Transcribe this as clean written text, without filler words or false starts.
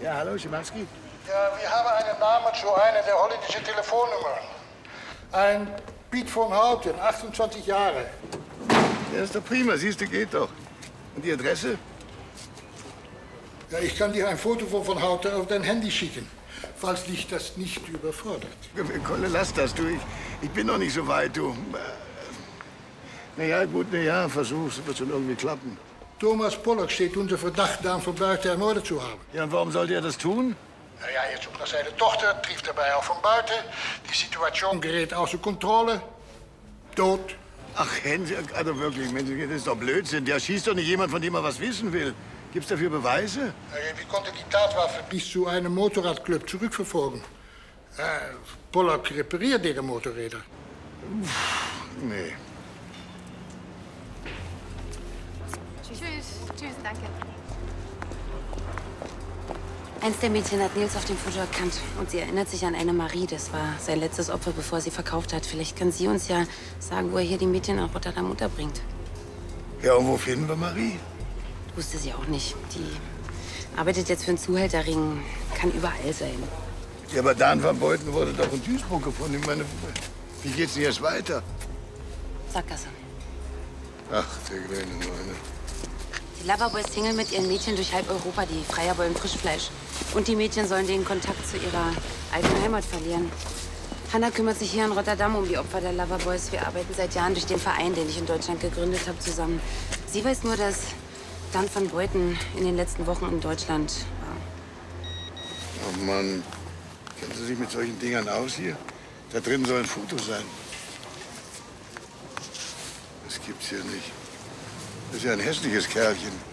Ja, hallo, Schimanski. Ja, wir haben einen Namen zu einer der holländischen Telefonnummern. Ein Piet von Houten, 28 Jahre. Ja, ist doch prima, siehst du, geht doch. Und die Adresse? Ja, ich kann dir ein Foto von Houten auf dein Handy schicken, falls dich das nicht überfordert. Kolle, lass das, du. Ich bin noch nicht so weit, du. Na ja, gut, na ja, versuch's, wird schon irgendwie klappen. Thomas Pollock steht unter Verdacht, Daan von Buiten ermordet zu haben. Ja, und warum sollte er das tun? Ja, er zoekt naar zijn dochter, trifft daarbij auch von Buiten. Die Situation gerät außer Kontrolle. Tot. Ach, Hänse, also wirklich, Mensch, das ist doch Blödsinn. Der schießt doch nicht jemand, von dem er was wissen will. Gibt's dafür Beweise? Wie konnte die Tatwaffe bis zu einem Motorradclub zurückverfolgen? Pollock repariert ihre Motorräder. Nee. Tschüss, danke. Eins der Mädchen hat Nils auf dem Foto erkannt. Und sie erinnert sich an eine Marie. Das war sein letztes Opfer, bevor er sie verkauft hat. Vielleicht kann sie uns ja sagen, wo er hier die Mädchen nach Rotterdam unterbringt. Ja, und wo finden wir Marie? Wusste sie auch nicht. Die arbeitet jetzt für einen Zuhälterring. Kann überall sein. Ja, aber Daan van Buiten wurde doch in Duisburg gefunden. Ich meine, wie geht's denn jetzt weiter? Sackgasse. Ach, der kleine Neune. Die Loverboys tingeln mit ihren Mädchen durch halb Europa. Die Freier wollen Frischfleisch. Und die Mädchen sollen den Kontakt zu ihrer alten Heimat verlieren. Hanna kümmert sich hier in Rotterdam um die Opfer der Loverboys. Wir arbeiten seit Jahren durch den Verein, den ich in Deutschland gegründet habe, zusammen. Sie weiß nur, dass Daan van Buiten in den letzten Wochen in Deutschland war. Oh Mann, kennen Sie sich mit solchen Dingern aus hier? Da drin soll ein Foto sein. Das gibt's hier nicht. Das ist ja ein hässliches Kerlchen.